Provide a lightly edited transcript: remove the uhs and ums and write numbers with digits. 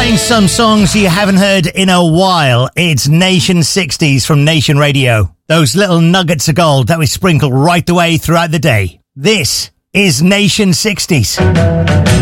Playing some songs you haven't heard in a while. It's Nation 60s from Nation Radio. Those little nuggets of gold that we sprinkle right the way throughout the day. This is Nation 60s.